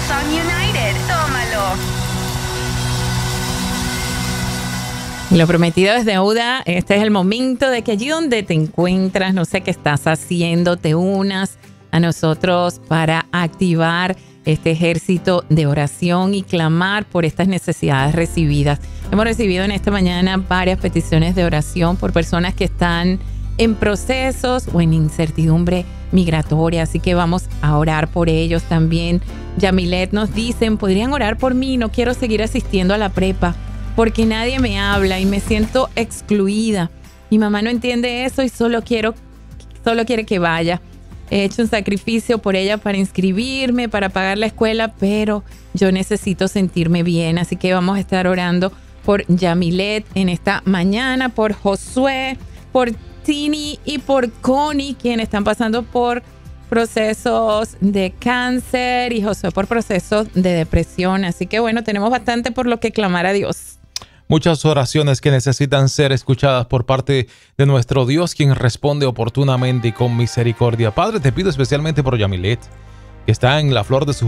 Hillsong United. Tómalo. Lo prometido es deuda. Este es el momento de que allí donde te encuentras, no sé qué estás haciendo, te unas a nosotros para activar este ejército de oración y clamar por estas necesidades recibidas. Hemos recibido en esta mañana varias peticiones de oración por personas que están en procesos o en incertidumbre migratoria, así que vamos a orar por ellos también. Yamilet nos dicen, ¿podrían orar por mí? No quiero seguir asistiendo a la prepa porque nadie me habla y me siento excluida. Mi mamá no entiende eso y solo quiere que vaya. He hecho un sacrificio por ella para inscribirme, para pagar la escuela, pero yo necesito sentirme bien. Así que vamos a estar orando por Yamilet en esta mañana, por Josué, por Tini y por Connie, quienes están pasando por procesos de cáncer, y Josué por procesos de depresión. Así que bueno, tenemos bastante por lo que clamar a Dios. Muchas oraciones que necesitan ser escuchadas por parte de nuestro Dios, quien responde oportunamente y con misericordia. Padre, te pido especialmente por Yamilet, que está en la flor de su